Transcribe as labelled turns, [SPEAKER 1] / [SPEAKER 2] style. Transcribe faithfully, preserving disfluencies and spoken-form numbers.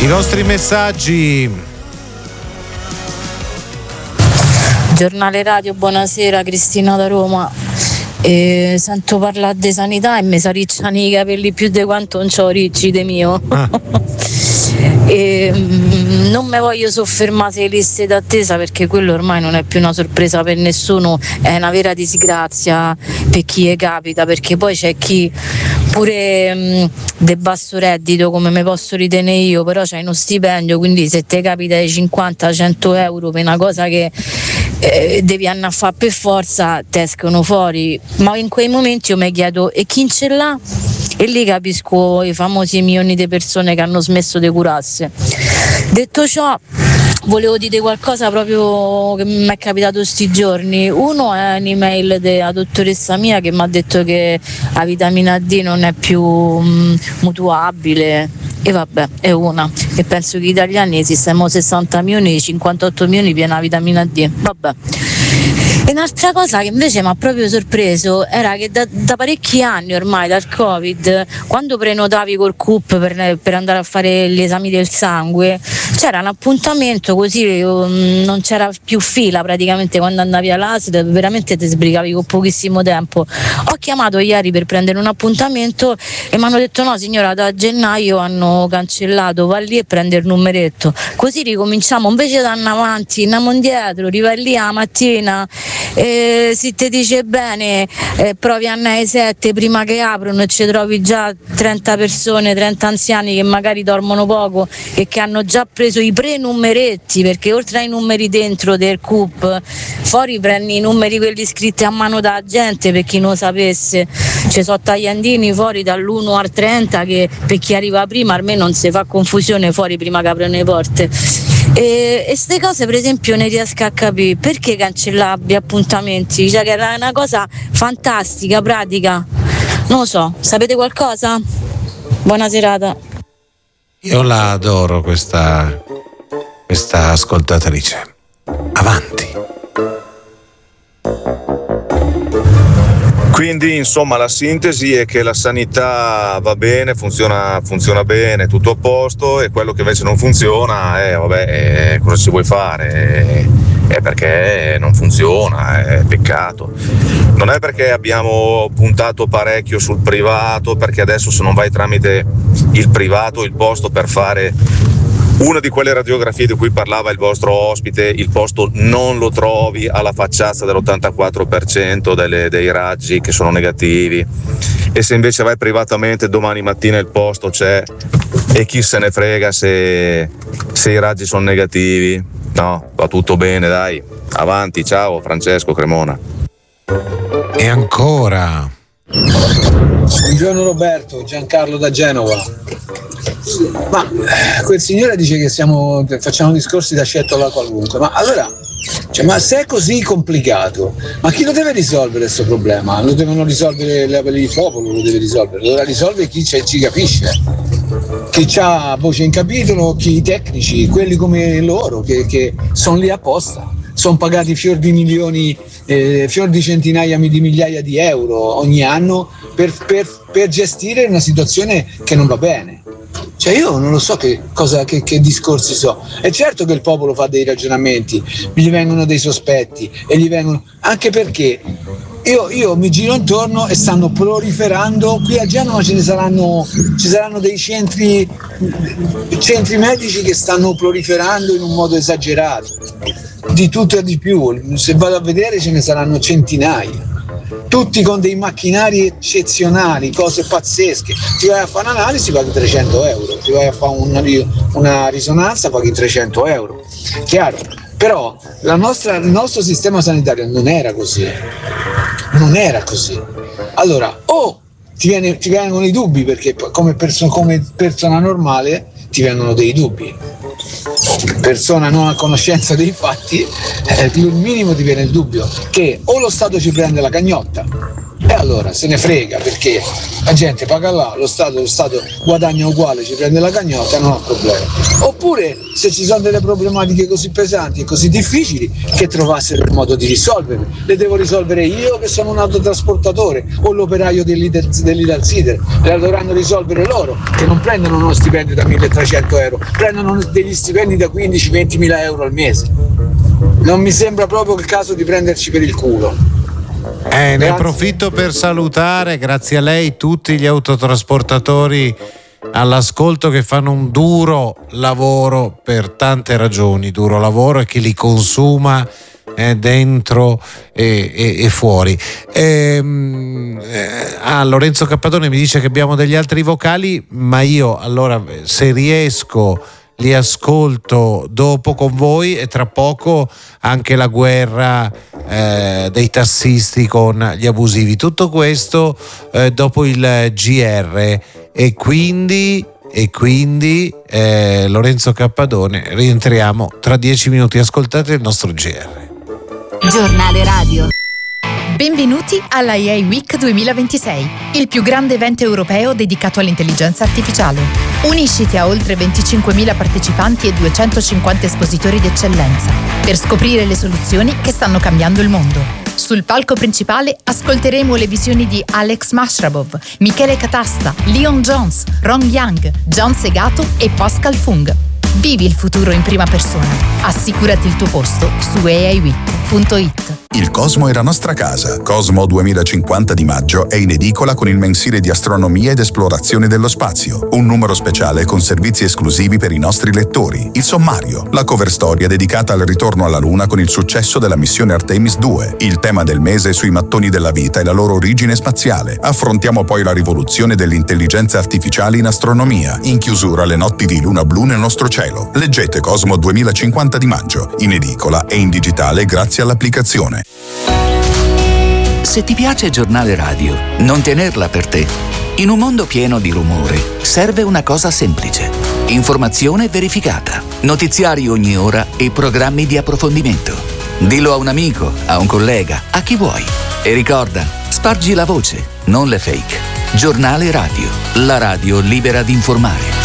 [SPEAKER 1] I vostri messaggi.
[SPEAKER 2] Giornale radio, buonasera, Cristina da Roma. E sento parlare di sanità e mi saricciano i capelli più di quanto non c'ho ricci de mio. Ah. E, mm, non mi voglio soffermare sulle liste d'attesa perché quello ormai non è più una sorpresa per nessuno, è una vera disgrazia per chi è capita, perché poi c'è chi pure mm, de basso reddito come mi posso ritenere io, però c'hai uno stipendio, quindi se ti capita di cinquanta cento euro per una cosa che eh, devi andare a fare per forza, te escono fuori, ma in quei momenti io mi chiedo e chi ce l'ha? E lì capisco i famosi milioni di persone che hanno smesso di curarsi. Detto ciò, volevo dire qualcosa proprio che mi è capitato sti giorni. Uno è un'email della dottoressa mia che mi ha detto che la vitamina D non è più mh, mutuabile, e vabbè, è una, e penso che gli italiani esistiamo sessanta milioni, cinquantotto milioni piena vitamina D, vabbè. E un'altra cosa che invece mi ha proprio sorpreso era che da, da parecchi anni ormai, dal Covid, quando prenotavi col C U P per, per andare a fare gli esami del sangue, c'era un appuntamento così, um, non c'era più fila praticamente quando andavi all'A S L, veramente ti sbrigavi con pochissimo tempo. Ho chiamato ieri per prendere un appuntamento e mi hanno detto no signora, da gennaio hanno cancellato, va lì e prende il numeretto, così ricominciamo, invece di andare avanti, andiamo indietro, arriva lì la mattina. Eh, se ti dice bene, eh, provi a andare ai sette prima che aprono e ci trovi già trenta persone, trenta anziani che magari dormono poco e che hanno già preso i prenumeretti, perché oltre ai numeri dentro del C U P fuori prendi i numeri quelli scritti a mano da gente, per chi non lo sapesse ci sono tagliandini fuori dall'uno al trenta che per chi arriva prima almeno non si fa confusione fuori prima che aprono le porte. E queste cose per esempio ne riesco a capire perché cancellabili appuntamenti, cioè che era una cosa fantastica, pratica, non lo so, sapete qualcosa? Buona serata.
[SPEAKER 1] Io la adoro questa questa ascoltatrice, avanti.
[SPEAKER 3] Quindi insomma la sintesi è che la sanità va bene, funziona, funziona bene, tutto a posto, e quello che invece non funziona, eh, vabbè, eh, cosa ci vuoi fare? È perché non funziona, è peccato. Non è perché abbiamo puntato parecchio sul privato, perché adesso se non vai tramite il privato, il posto per fare una di quelle radiografie di cui parlava il vostro ospite, il posto non lo trovi alla facciata dell'ottantaquattro per cento delle, dei raggi che sono negativi, e se invece vai privatamente domani mattina il posto c'è e chi se ne frega se, se i raggi sono negativi. No, va tutto bene, dai, avanti, ciao Francesco Cremona.
[SPEAKER 1] E ancora
[SPEAKER 4] buongiorno Roberto, Giancarlo da Genova. Ma quel signore dice che siamo, facciamo discorsi da sciettola qualunque, ma allora, cioè, ma se è così complicato, ma chi lo deve risolvere questo problema? Lo devono risolvere le Apelle di Popolo, lo deve risolvere, lo deve risolvere chi ci capisce, chi ha voce in capitolo, chi i tecnici, quelli come loro che, che sono lì apposta, sono pagati fior di milioni, eh, fior di centinaia di migliaia di euro ogni anno per, per, per gestire una situazione che non va bene. Cioè io non lo so che cosa, che, che discorsi so. È certo che il popolo fa dei ragionamenti, gli vengono dei sospetti e gli vengono, anche perché io, io mi giro intorno e stanno proliferando, qui a Genova ce ne saranno, ci saranno dei centri, centri medici che stanno proliferando in un modo esagerato, di tutto e di più, se vado a vedere ce ne saranno centinaia. Tutti con dei macchinari eccezionali, cose pazzesche. Ti vai a fare un'analisi, paghi trecento euro, ti vai a fare una, una risonanza, paghi trecento euro. Chiaro? Però la nostra, il nostro sistema sanitario non era così. Non era così. Allora, o ti, viene, ti vengono i dubbi, perché come, perso, come persona normale ti vengono dei dubbi. Persona non a conoscenza dei fatti, eh, il minimo ti viene il dubbio che o lo Stato ci prende la cagnotta E allora se ne frega, perché la gente paga là, lo Stato, lo Stato guadagna uguale, ci prende la cagnotta, non ha problemi. Oppure se ci sono delle problematiche così pesanti e così difficili, che trovassero il modo di risolverle. Le devo risolvere io che sono un autotrasportatore o l'operaio dell'Italsider, le dovranno risolvere loro, che non prendono uno stipendio da milletrecento euro, prendono degli stipendi da quindici venti mila euro al mese. Non mi sembra proprio il caso di prenderci per il culo.
[SPEAKER 1] Eh, ne approfitto per salutare, grazie a lei, tutti gli autotrasportatori all'ascolto che fanno un duro lavoro per tante ragioni, duro lavoro e che li consuma eh, dentro e, e, e fuori. Ehm, eh, ah, Lorenzo Cappadone mi dice che abbiamo degli altri vocali, ma io allora se riesco li ascolto dopo con voi, e tra poco anche la guerra eh, dei tassisti con gli abusivi, tutto questo eh, dopo il G R, e quindi e quindi eh, Lorenzo Cappadone, rientriamo tra dieci minuti. Ascoltate il nostro G R.
[SPEAKER 5] Giornale radio. Benvenuti alla A I Week duemilaventisei, il più grande evento europeo dedicato all'intelligenza artificiale. Unisciti a oltre venticinquemila partecipanti e duecentocinquanta espositori d'eccellenza per scoprire le soluzioni che stanno cambiando il mondo. Sul palco principale ascolteremo le visioni di Alex Mashrabov, Michele Catasta, Leon Jones, Ron Young, John Segato e Pascal Fung. Vivi il futuro in prima persona. Assicurati il tuo posto su a i week punto it.
[SPEAKER 6] Il Cosmo è la nostra casa. Cosmo duemilacinquanta di maggio è in edicola con il mensile di astronomia ed esplorazione dello spazio. Un numero speciale con servizi esclusivi per i nostri lettori. Il sommario, la cover storia dedicata al ritorno alla Luna con il successo della missione Artemis due. Il tema del mese sui mattoni della vita e la loro origine spaziale. Affrontiamo poi la rivoluzione dell'intelligenza artificiale in astronomia. In chiusura le notti di luna blu nel nostro cielo. Leggete Cosmo duemilacinquanta di maggio, in edicola e in digitale grazie all'applicazione.
[SPEAKER 7] Se ti piace Giornale Radio, non tenerla per te. In un mondo pieno di rumore, serve una cosa semplice. Informazione verificata, notiziari ogni ora e programmi di approfondimento. Dillo a un amico, a un collega, a chi vuoi. E ricorda, spargi la voce, non le fake. Giornale Radio, la radio libera di informare.